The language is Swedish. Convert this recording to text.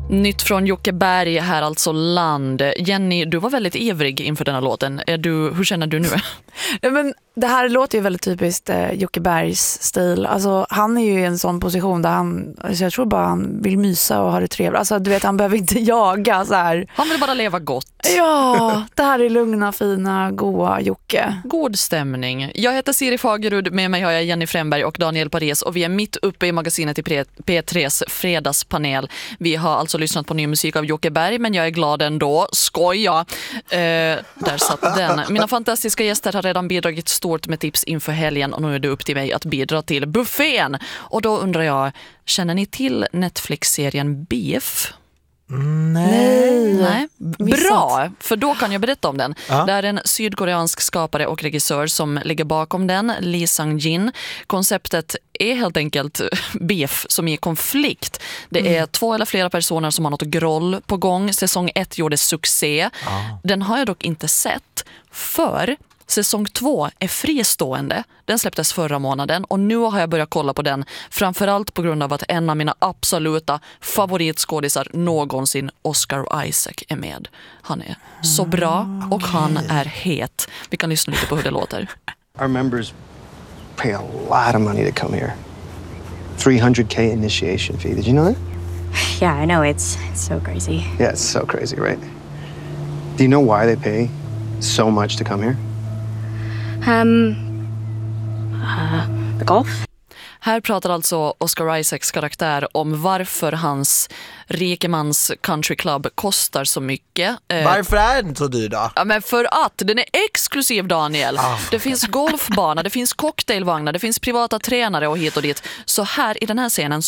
Nytt från Jocke Berg här, alltså Land. Jenny, du var väldigt ivrig inför den här låten. Hur känner du nu? Men det här låter ju väldigt typiskt Jocke Bergs stil. Alltså, han är ju i en sån position där jag tror bara han vill mysa och ha det trevligt. Alltså, du vet, han behöver inte jaga så här. Han vill bara leva gott. Ja, det här är lugna, fina, goa Jocke. God stämning. Jag heter Siri Fagerud, med mig har jag Jenny Fremberg och Daniel Paris och vi är mitt uppe i magasinet i P3s fredagspanel. Vi har alltså lyssnat på ny musik av Jocke Berg, men jag är glad ändå. Skoja! Där satt den. Mina fantastiska gäster har redan bidragit stort med tips inför helgen och nu är det upp till mig att bidra till buffén. Och då undrar jag, känner ni till Netflix-serien Beef? Nej. Bra, för då kan jag berätta om den. Ja. Det är en sydkoreansk skapare och regissör som ligger bakom den, Lee Sang-jin. Konceptet är helt enkelt beef som är konflikt. Det är 2 eller flera personer som har något groll på gång. Säsong 1 gjorde succé. Den har jag dock inte sett, för säsong 2 är fristående. Den släpptes förra månaden och nu har jag börjat kolla på den, framförallt på grund av att en av mina absoluta favoritskådisar någonsin, Oscar Isaac, är med. Han är så bra och han är het. Vi kan lyssna lite på hur det låter. Our members pay a lot of money to come here. $300K initiation fee. Did you know that? Yeah, I know. It's so crazy. Yeah, it's so crazy, right? Do you know why they pay so much to come here? The golf? Här pratar alltså Oscar Isaacs karaktär om varför hans rikemans country club kostar så mycket. Varför är den så dyr då? Ja, men för att den är exklusiv, Daniel. Det finns golfbana, det finns cocktailvagnar, det finns privata tränare och hit och dit. Så här i den här scenen